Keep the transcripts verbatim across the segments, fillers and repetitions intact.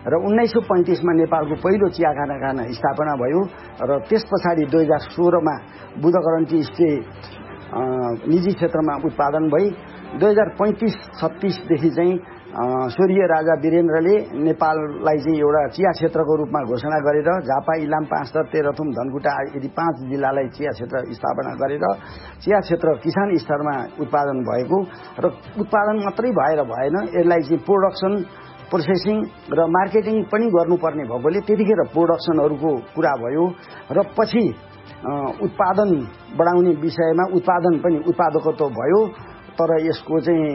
र उन्नाइस सय पैँतिसमा नेपालको पहिलो चिया कारखाना स्थापना भयो र त्यस पछाडि दुई हजार सोह्रमा बुधकरण टी स्टेट निजी क्षेत्रमा उत्पादन भई दुई हजार पैँतिस छत्तीसदेखि चाहिँ स्वर्गीय राजा वीरेन्द्रले नेपाललाई चाहिँ एउटा चिया क्षेत्रको रूपमा घोषणा गरेर झापा, इलाम, पाँचथर, तेह्रथुम, धनकुटा यदि पाँच जिल्लालाई चिया क्षेत्र स्थापना गरेर चिया क्षेत्र किसान स्तरमा उत्पादन भएको र उत्पादन मात्रै भएर भएन, यसलाई चाहिँ प्रोडक्सन, प्रोसेसिङ र मार्केटिङ पनि गर्नुपर्ने भएकोले त्यतिखेर प्रोडक्सनहरूको कुरा भयो र पछि उत्पादन बढाउने विषयमा उत्पादन पनि उत्पादकत्व भयो, तर यसको चाहिँ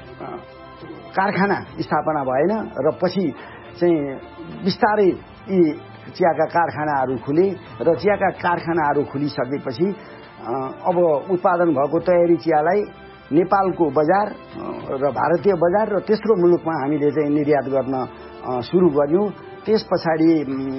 कारखाना स्थापना भएन र पछि चाहिँ बिस्तारै यी चियाका कारखानाहरू खुले र चियाका कारखानाहरू खुलिसकेपछि अब उत्पादन भएको तयारी चियालाई नेपालको बजार र भारतीय बजार र तेस्रो मुलुकमा हामीले चाहिँ निर्यात गर्न सुरु गर्यौं। त्यस पछाडि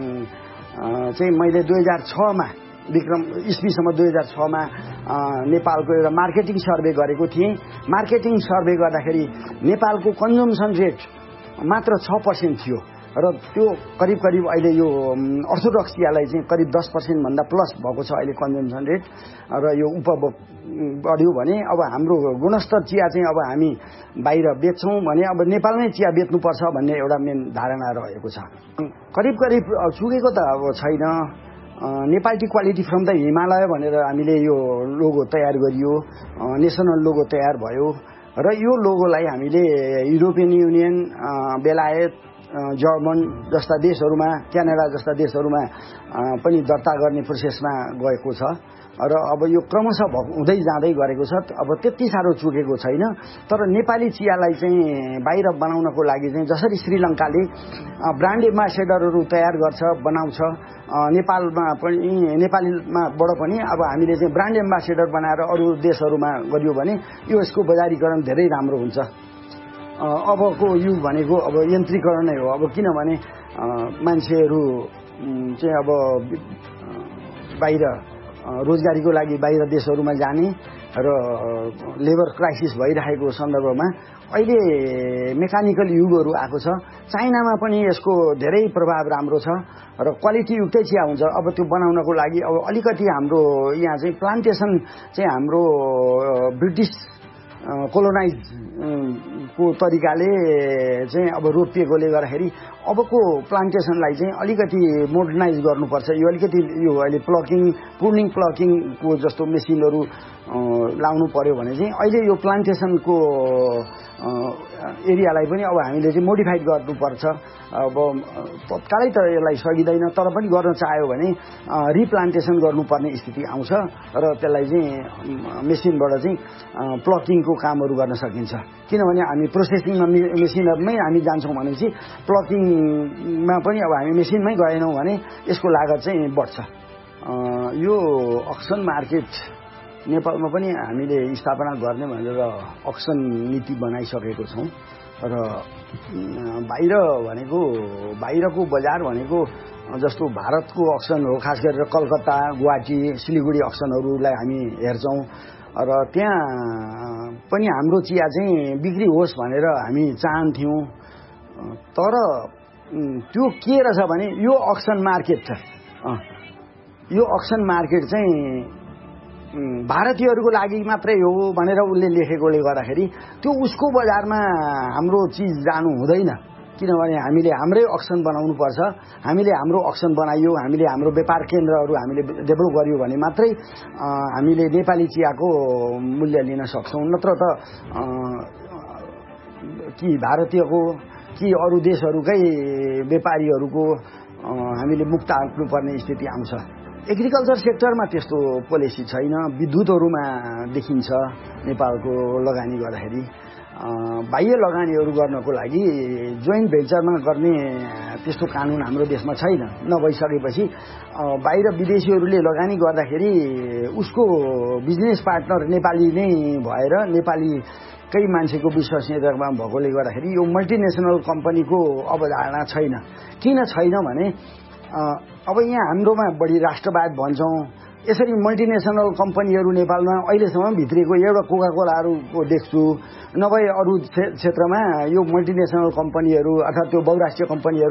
चाहिँ मैले दुई हजार छमा विक्रम इस्वीसम्म दुई हजार छमा नेपालको एउटा मार्केटिङ सर्वे गरेको थिएँ। मार्केटिङ सर्वे गर्दाखेरि नेपालको कन्जम्सन रेट मात्र छ पर्सेन्ट थियो र त्यो करिब करिब अहिले यो अर्थोडक्स चियालाई चाहिँ करिब दस पर्सेन्ट भन्दा प्लस भएको छ अहिले कन्जम्सन रेट र यो उपभोग बढ्यो भने अब हाम्रो गुणस्तर चिया चाहिँ अब हामी बाहिर बेच्छौं भने अब नेपालमै चिया बेच्नुपर्छ भन्ने एउटा मेन धारणा रहेको छ। करिब करिब चुकेको त अब छैन। Nepal T quality from the Himalaya भनेर हामीले यो लोगो तयार गरियो, नेसनल लोगो तयार भयो र यो लोगोलाई हामीले युरोपियन युनियन, बेलायत, जर्मन जस्ता देशहरूमा, क्यानाडा जस्ता देशहरूमा पनि दर्ता गर्ने प्रोसेसमा गएको छ र अब यो क्रमशः हुँदै जाँदै गरेको छ। अब त्यति साह्रो चुकेको छैन, तर नेपाली चियालाई चाहिँ बाहिर बनाउनको लागि चाहिँ जसरी श्रीलङ्काले ब्रान्ड एम्बासेडरहरू तयार गर्छ, बनाउँछ, नेपालमा पनि नेपालीमाबाट पनि अब हामीले चाहिँ ब्रान्ड एम्बासेडर बनाएर अरू देशहरूमा गरियो भने यो यसको बजारीकरण धेरै राम्रो हुन्छ। अबको युग भनेको अब यन्त्रीकरण नै हो। अब किनभने मान्छेहरू चाहिँ अब बाहिर रोजगारीको लागि बाहिर देशहरूमा जाने र लेबर क्राइसिस भइरहेको सन्दर्भमा अहिले मेकानिकल युगहरू आएको छ। चाइनामा पनि यसको धेरै प्रभाव राम्रो छ र क्वालिटी युक्तै चिया हुन्छ। अब त्यो बनाउनको लागि अब अलिकति हाम्रो यहाँ चाहिँ प्लान्टेसन चाहिँ हाम्रो ब्रिटिस कोलोनाइज को तरिकाले चाहिँ अब रोपिएकोले गर्दाखेरि अबको प्लान्टेसनलाई चाहिँ अलिकति मोडर्नाइज गर्नुपर्छ। यो अलिकति यो अहिले प्लकिङ, प्रुनिङ प्लकिङको जस्तो मेसिनहरू लाउनु पर्यो भने चाहिँ अहिले यो प्लान्टेसनको एरियालाई पनि अब हामीले चाहिँ मोडिफाइड गर्नुपर्छ। अब तत्कालै त यसलाई सकिँदैन, तर पनि गर्न चाह्यो भने रिप्लान्टेसन गर्नुपर्ने स्थिति आउँछ र त्यसलाई चाहिँ मेसिनबाट चाहिँ प्लकिङको कामहरू गर्न सकिन्छ। किनभने हामी प्रोसेसिङमा मेसिनहरूमै हामी जान्छौँ भनेपछि प्लकिङमा पनि अब हामी मेसिनमै गएनौँ भने यसको लागत चाहिँ बढ्छ। यो अक्सन मार्केट नेपालमा पनि हामीले स्थापना गर्ने भनेर अक्सन नीति बनाइसकेको छौँ र बाहिर भनेको बाहिरको बजार भनेको जस्तो भारतको अक्सन हो, खास गरेर कलकत्ता, गुवाहाटी, सिलिगुडी अक्सनहरूलाई हामी हेर्छौँ र त्यहाँ पनि हाम्रो चिया चाहिँ बिक्री होस् भनेर हामी चाहन्थ्यौँ। तर त्यो के रहेछ भने यो अक्सन मार्केट छ, यो अक्सन मार्केट चाहिँ भारतीयहरूको लागि मात्रै हो भनेर उसले लेखेकोले गर्दाखेरि त्यो उसको बजारमा हाम्रो चिज जानु हुँदैन। किनभने हामीले हाम्रै अक्सन बनाउनु पर्छ। हामीले हाम्रो अक्सन बनाइयो, हामीले हाम्रो व्यापार केन्द्रहरू हामीले डेभलप गरियो भने मात्रै हामीले नेपाली चियाको मूल्य लिन सक्छौँ। नत्र त कि भारतीयको कि अरू देशहरूकै व्यापारीहरूको हामीले मुक्त हाल्नुपर्ने स्थिति आउँछ। एग्रिकल्चर सेक्टरमा त्यस्तो पोलिसी छैन। विद्युतहरूमा देखिन्छ नेपालको लगानी गर्दाखेरि। बाह्य लगानीहरू गर्नको लागि जोइन्ट भेन्चरमा गर्ने त्यस्तो कानुन हाम्रो देशमा छैन। नभइसकेपछि बाहिर विदेशीहरूले लगानी गर्दाखेरि उसको बिजनेस पार्टनर नेपाली नै भएर नेपालीकै मान्छेको विश्वसनीयतामा भएकोले गर्दाखेरि यो मल्टिनेसनल कम्पनीको अवधारणा छैन। किन छैन भने अब यहाँ हाम्रोमा बढी राष्ट्रवाद भन्छौँ। यसरी मल्टिनेसनल कम्पनीहरू नेपालमा अहिलेसम्म भित्रिएको एउटा कोका कोलाहरूको देख्छु। नभए अरू क्षेत्रमा यो मल्टिनेसनल कम्पनीहरू अर्थात् त्यो बहुराष्ट्रिय कम्पनीहरू